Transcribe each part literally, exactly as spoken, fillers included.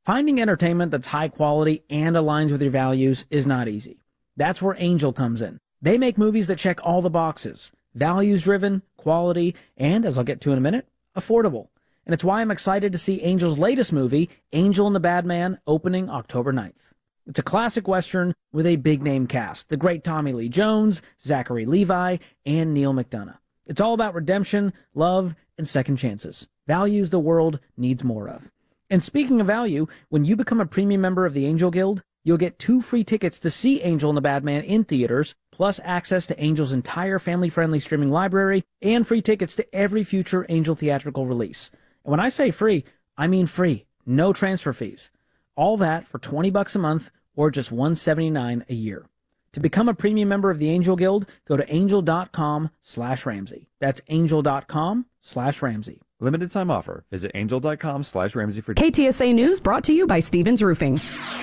Finding entertainment that's high quality and aligns with your values is not easy. That's where Angel comes in. They make movies that check all the boxes. Values-driven, quality, and, as I'll get to in a minute, affordable. And it's why I'm excited to see Angel's latest movie, Angel and the Bad Man, opening October ninth. It's a classic Western with a big-name cast. The great Tommy Lee Jones, Zachary Levi, and Neil McDonough. It's all about redemption, love, and second chances. Values the world needs more of. And speaking of value, when you become a premium member of the Angel Guild, you'll get two free tickets to see Angel and the Bad Man in theaters, plus access to Angel's entire family-friendly streaming library, and free tickets to every future Angel theatrical release. And when I say free, I mean free. No transfer fees. All that for twenty bucks a month or just one hundred seventy-nine dollars a year. To become a premium member of the Angel Guild, go to angel.com slash Ramsey. That's angel.com slash Ramsey. Limited time offer. Visit angel.com slash Ramsey for K T S A News brought to you by Stevens Roofing.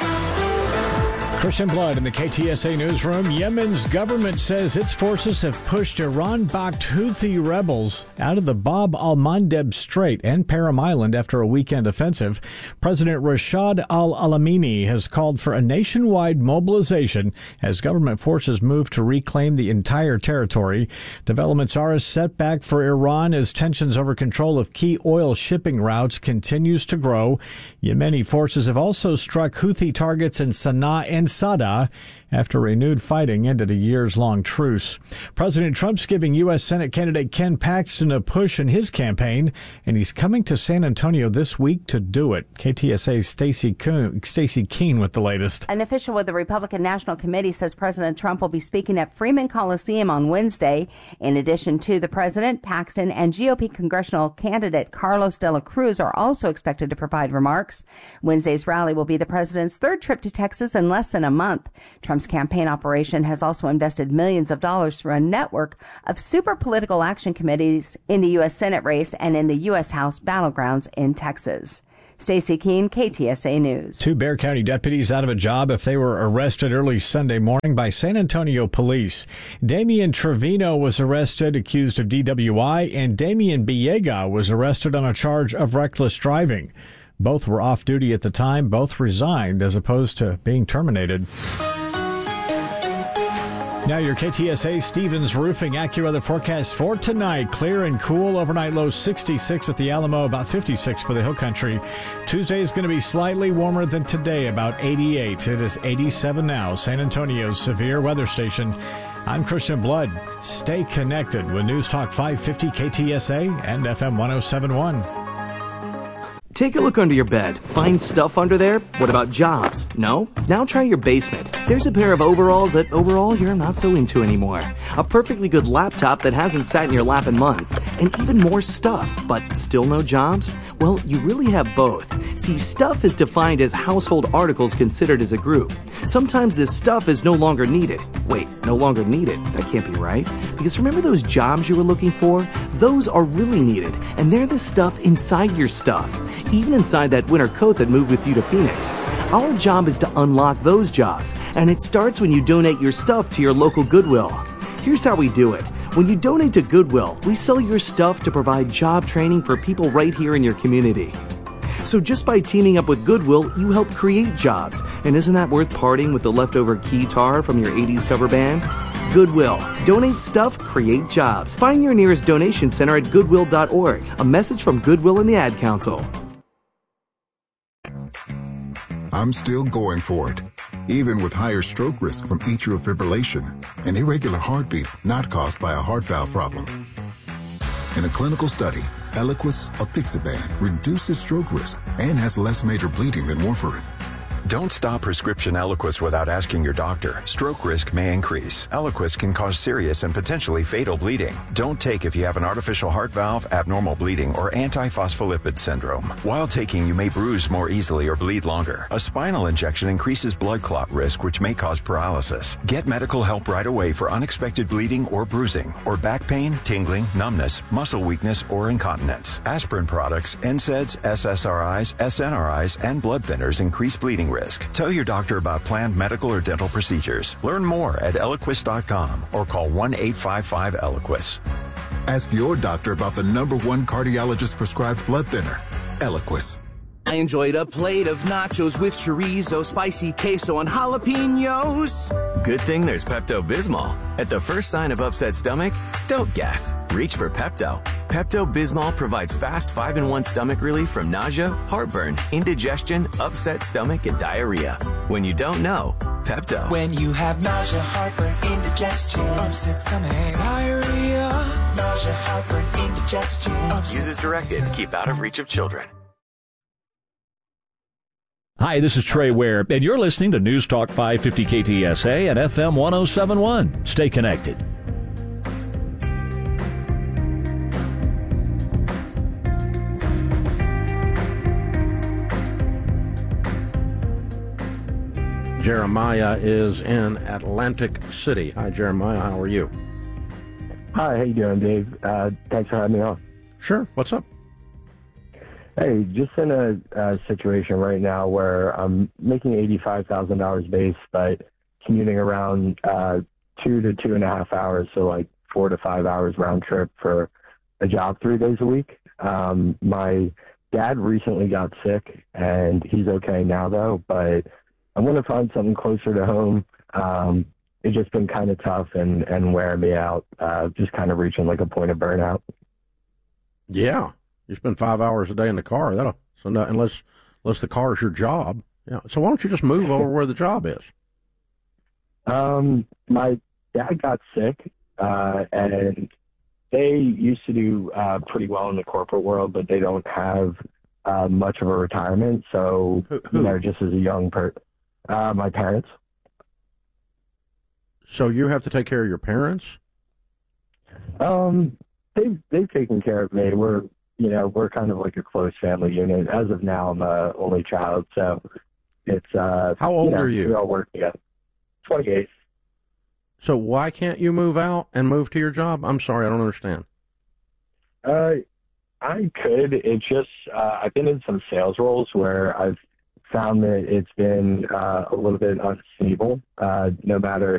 Christian Blood in the K T S A newsroom. Yemen's government says its forces have pushed Iran-backed Houthi rebels out of the Bab al-Mandeb Strait and Param Island after a weekend offensive. President Rashad al-Alamini has called for a nationwide mobilization as government forces move to reclaim the entire territory. Developments are a setback for Iran as tensions over control of key oil shipping routes continues to grow. Yemeni forces have also struck Houthi targets in Sana'a and Sada after renewed fighting ended a years-long truce. President Trump's giving U S Senate candidate Ken Paxton a push in his campaign, and he's coming to San Antonio this week to do it. K T S A's Stacey Keene, Stacey Keene with the latest. An official with the Republican National Committee says President Trump will be speaking at Freeman Coliseum on Wednesday. In addition to the president, Paxton and G O P congressional candidate Carlos de la Cruz are also expected to provide remarks. Wednesday's rally will be the president's third trip to Texas in less than a month. Trump's campaign operation has also invested millions of dollars through a network of super political action committees in the U S Senate race and in the U S House battlegrounds in Texas. Stacey Keene, K T S A News. Two Bexar County deputies out of a job after they were arrested early Sunday morning by San Antonio police. Damian Trevino was arrested accused of D W I, and Damian Biega was arrested on a charge of reckless driving. Both were off duty at the time. Both resigned as opposed to being terminated. Now your K T S A Stevens Roofing AccuWeather forecast for tonight. Clear and cool. Overnight low sixty-six at the Alamo, about fifty-six for the Hill Country. Tuesday is going to be slightly warmer than today, about eighty-eight. It is eighty-seven now. San Antonio's severe weather station. I'm Christian Blood. Stay connected with News Talk five fifty K T S A and F M one oh seven point one. Take a look under your bed. Find stuff under there? What about jobs? No? Now try your basement. There's a pair of overalls that overall you're not so into anymore. A perfectly good laptop that hasn't sat in your lap in months. And even more stuff, but still no jobs? Well, you really have both. See, stuff is defined as household articles considered as a group. Sometimes this stuff is no longer needed. Wait, no longer needed? That can't be right. Because remember those jobs you were looking for? Those are really needed. And they're the stuff inside your stuff. Even inside that winter coat that moved with you to Phoenix. Our job is to unlock those jobs, and it starts when you donate your stuff to your local Goodwill. Here's how we do it. When you donate to Goodwill, we sell your stuff to provide job training for people right here in your community. So just by teaming up with Goodwill, you help create jobs. And isn't that worth parting with the leftover keytar from your eighties cover band? Goodwill. Donate stuff, create jobs. Find your nearest donation center at goodwill dot org. A message from Goodwill and the Ad Council. I'm still going for it, even with higher stroke risk from atrial fibrillation, an irregular heartbeat not caused by a heart valve problem. In a clinical study, Eliquis apixaban reduces stroke risk and has less major bleeding than warfarin. Don't stop prescription Eliquis without asking your doctor. Stroke risk may increase. Eliquis can cause serious and potentially fatal bleeding. Don't take if you have an artificial heart valve, abnormal bleeding, or antiphospholipid syndrome. While taking, you may bruise more easily or bleed longer. A spinal injection increases blood clot risk, which may cause paralysis. Get medical help right away for unexpected bleeding or bruising, or back pain, tingling, numbness, muscle weakness, or incontinence. Aspirin products, N SAIDs, S S R Is, S N R Is, and blood thinners increase bleeding risk. Tell your doctor about planned medical or dental procedures. Learn more at Eliquis dot com or call one eight five five Eliquis. Ask your doctor about the number one cardiologist prescribed blood thinner, Eliquis. I enjoyed a plate of nachos with chorizo, spicy queso, and jalapenos. Good thing there's Pepto-Bismol. At the first sign of upset stomach, don't guess. Reach for Pepto. Pepto-Bismol provides fast five in one stomach relief from nausea, heartburn, indigestion, upset stomach, and diarrhea. When you don't know, Pepto. When you have nausea, heartburn, indigestion, upset stomach, diarrhea, nausea, heartburn, indigestion. Use as directed. Keep out of reach of children. Hi, this is Trey Ware, and you're listening to News Talk five fifty K T S A and F M one oh seven point one. Stay connected. Jeremiah is in Atlantic City. Hi, Jeremiah. How are you? Hi, how you doing, Dave? Uh, thanks for having me on. Sure. What's up? Hey, just in a, a situation right now where I'm making eighty-five thousand dollars base, but commuting around uh, two to two and a half hours, so like four to five hours round trip for a job three days a week. Um, my dad recently got sick, and he's okay now, though, but I want to find something closer to home. Um, it's just been kind of tough and, and wearing me out, uh, just kind of reaching like a point of burnout. Yeah. You spend five hours a day in the car. That'll so no, unless unless the car is your job. Yeah. So why don't you just move over where the job is? Um, my dad got sick, uh, and they used to do uh, pretty well in the corporate world, but they don't have uh, much of a retirement. So who, who? you know, just as a young person, uh, my parents. So you have to take care of your parents? Um, they've they've taken care of me. We're You know, we're kind of like a close family unit. As of now, I'm a only child, so it's... Uh, How old you know, are you? We all work together. twenty-eight. So why can't you move out and move to your job? I'm sorry, I don't understand. Uh, I could. It's just, uh, I've been in some sales roles where I've found that it's been uh, a little bit unstable, uh, no matter